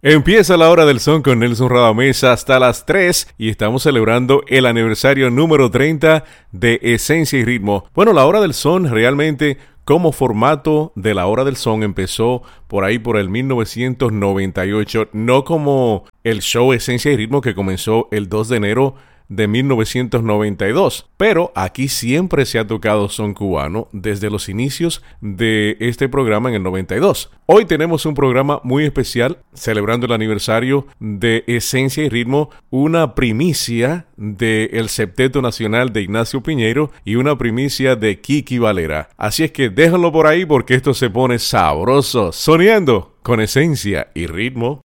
Empieza la hora del son con Nelson Radamés hasta las 3 y estamos celebrando el aniversario número 30 de Esencia y Ritmo. Bueno, la hora del son realmente como formato de la hora del son empezó por ahí por el 1998, no como el show Esencia y Ritmo que comenzó el 2 de enero de 1992, pero aquí siempre se ha tocado son cubano desde los inicios de este programa en el 92. Hoy tenemos un programa muy especial celebrando el aniversario de Esencia y Ritmo, una primicia del Septeto Nacional de Ignacio Piñeiro y una primicia de Kiki Valera. Así es que déjalo por ahí porque esto se pone sabroso, soñando con Esencia y Ritmo.